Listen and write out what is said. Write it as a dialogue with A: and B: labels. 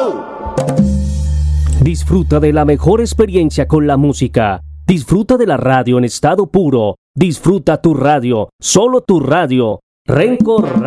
A: ¡Wow!
B: Disfruta de la mejor experiencia con la música. Disfruta de la radio en estado puro. Disfruta tu radio, solo tu radio. Rencor